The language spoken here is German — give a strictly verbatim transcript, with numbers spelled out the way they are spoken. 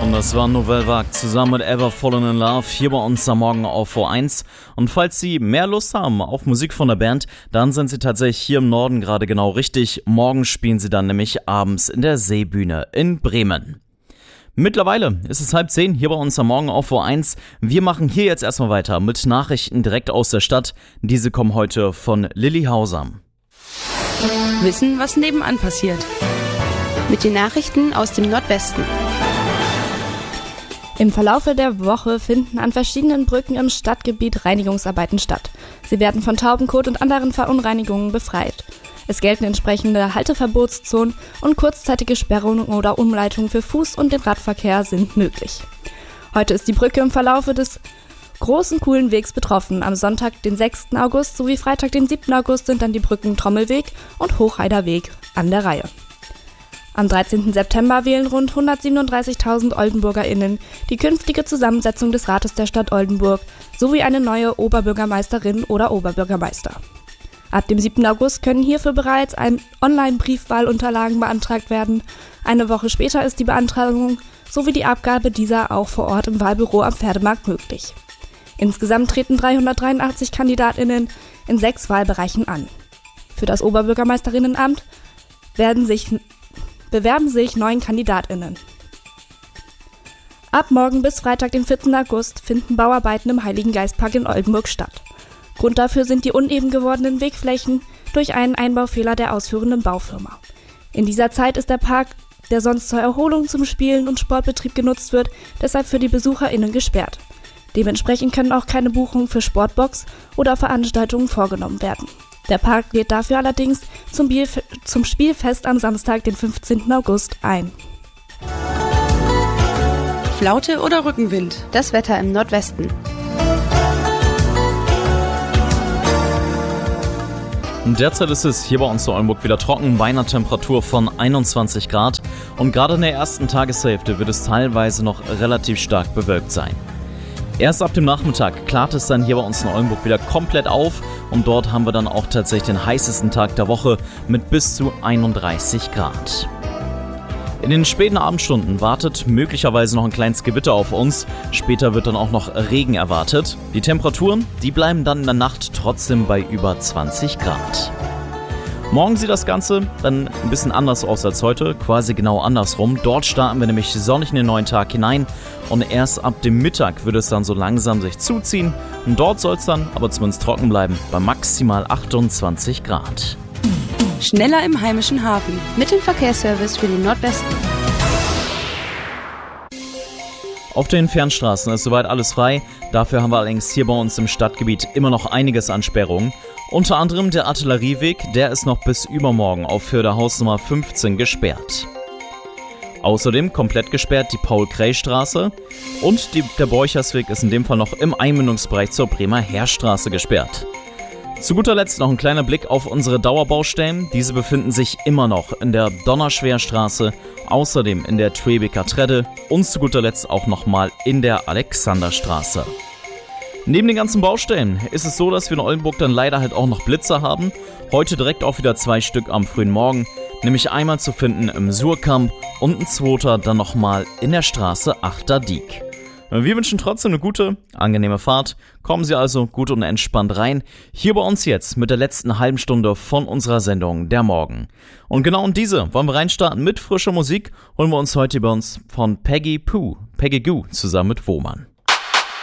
Und das war Nouvelle Vague zusammen mit Ever Fallen in Love hier bei uns am Morgen auf V eins. Und falls Sie mehr Lust haben auf Musik von der Band, dann sind Sie tatsächlich hier im Norden gerade genau richtig. Morgen spielen Sie dann nämlich abends in der Seebühne in Bremen. Mittlerweile ist es halb zehn hier bei uns am Morgen auf V eins. Wir machen hier jetzt erstmal weiter mit Nachrichten direkt aus der Stadt. Diese kommen heute von Lilly Hausam. Wissen, was nebenan passiert. Mit den Nachrichten aus dem Nordwesten. Im Verlaufe der Woche finden an verschiedenen Brücken im Stadtgebiet Reinigungsarbeiten statt. Sie werden von Taubenkot und anderen Verunreinigungen befreit. Es gelten entsprechende Halteverbotszonen und kurzzeitige Sperrungen oder Umleitungen für Fuß- und den Radverkehr sind möglich. Heute ist die Brücke im Verlaufe des großen coolen Wegs betroffen. Am Sonntag, den sechsten August sowie Freitag, den siebten August sind dann die Brücken Trommelweg und Hochheider Weg an der Reihe. Am dreizehnten September wählen rund hundertsiebenunddreißigtausend OldenburgerInnen die künftige Zusammensetzung des Rates der Stadt Oldenburg sowie eine neue Oberbürgermeisterin oder Oberbürgermeister. Ab dem siebten August können hierfür bereits ein Online-Briefwahlunterlagen beantragt werden. Eine Woche später ist die Beantragung sowie die Abgabe dieser auch vor Ort im Wahlbüro am Pferdemarkt möglich. Insgesamt treten dreihundertdreiundachtzig KandidatInnen in sechs Wahlbereichen an. Für das Oberbürgermeisterinnenamt werden sich bewerben sich neun KandidatInnen. Ab morgen bis Freitag, den vierten August, finden Bauarbeiten im Heiligen Geistpark in Oldenburg statt. Grund dafür sind die uneben gewordenen Wegflächen durch einen Einbaufehler der ausführenden Baufirma. In dieser Zeit ist der Park, der sonst zur Erholung, zum Spielen und Sportbetrieb genutzt wird, deshalb für die BesucherInnen gesperrt. Dementsprechend können auch keine Buchungen für Sportbox oder Veranstaltungen vorgenommen werden. Der Park lädt dafür allerdings zum, Bielf- zum Spielfest am Samstag, den fünfzehnten August ein. Flaute oder Rückenwind? Das Wetter im Nordwesten. Derzeit ist es hier bei uns in Oldenburg wieder trocken, bei einer Temperatur von einundzwanzig Grad. Und gerade in der ersten Tageshälfte wird es teilweise noch relativ stark bewölkt sein. Erst ab dem Nachmittag klart es dann hier bei uns in Oldenburg wieder komplett auf und dort haben wir dann auch tatsächlich den heißesten Tag der Woche mit bis zu einunddreißig Grad. In den späten Abendstunden wartet möglicherweise noch ein kleines Gewitter auf uns, später wird dann auch noch Regen erwartet. Die Temperaturen, die bleiben dann in der Nacht trotzdem bei über zwanzig Grad. Morgen sieht das Ganze dann ein bisschen anders aus als heute, quasi genau andersrum. Dort starten wir nämlich sonnig in den neuen Tag hinein und erst ab dem Mittag wird es dann so langsam sich zuziehen. Und dort soll es dann aber zumindest trocken bleiben, bei maximal achtundzwanzig Grad. Schneller im heimischen Hafen. Mit dem Verkehrsservice für den Nordwesten. Auf den Fernstraßen ist soweit alles frei, dafür haben wir allerdings hier bei uns im Stadtgebiet immer noch einiges an Sperrungen. Unter anderem der Artillerieweg, der ist noch bis übermorgen auf Förderhausnummer fünfzehn gesperrt. Außerdem komplett gesperrt die Paul-Krey-Straße und die, der Borchersweg ist in dem Fall noch im Einmündungsbereich zur Bremer Heerstraße gesperrt. Zu guter Letzt noch ein kleiner Blick auf unsere Dauerbaustellen. Diese befinden sich immer noch in der Donnerschwerstraße, außerdem in der Twebeker Tredde und zu guter Letzt auch nochmal in der Alexanderstraße. Neben den ganzen Baustellen ist es so, dass wir in Oldenburg dann leider halt auch noch Blitzer haben. Heute direkt auch wieder zwei Stück am frühen Morgen, nämlich einmal zu finden im Surkamp und ein zweiter dann nochmal in der Straße Achter Diek. Wir wünschen trotzdem eine gute, angenehme Fahrt. Kommen Sie also gut und entspannt rein. Hier bei uns jetzt mit der letzten halben Stunde von unserer Sendung Der Morgen. Und genau in diese wollen wir reinstarten mit frischer Musik. Holen wir uns heute bei uns von Peggy Poo, Peggy Goo zusammen mit Wohmann.